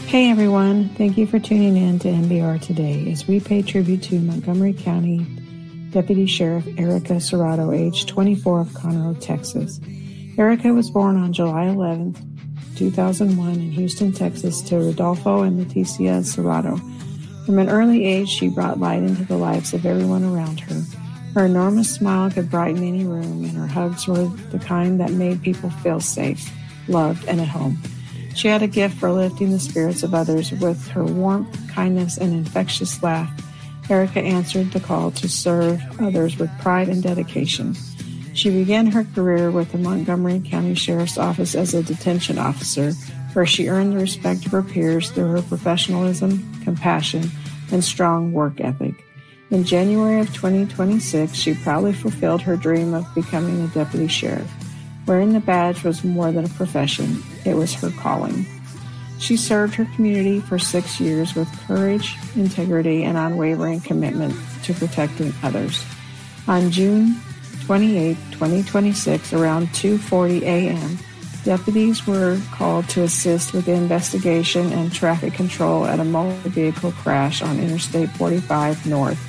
Hey everyone, thank you for tuning in to NBR today as we pay tribute to Montgomery County Deputy Sheriff Erica Serrato, age 24, of Conroe, Texas. Erica was born on July 11, 2001 in Houston, Texas to Rodolfo and Leticia Serrato. From an early age, she brought light into the lives of everyone around her. Her enormous smile could brighten any room, and her hugs were the kind that made people feel safe, loved, and at home. She had a gift for lifting the spirits of others with her warmth, kindness, and infectious laugh. Erica answered the call to serve others with pride and dedication. She began her career with the Montgomery County Sheriff's Office as a detention officer, where she earned the respect of her peers through her professionalism, compassion, and strong work ethic. In January of 2026, she proudly fulfilled her dream of becoming a deputy sheriff. Wearing the badge was more than a profession, it was her calling. She served her community for 6 years with courage, integrity, and unwavering commitment to protecting others. On June 28, 2026, around 2:40 a.m., deputies were called to assist with the investigation and traffic control at a motor vehicle crash on Interstate 45 North.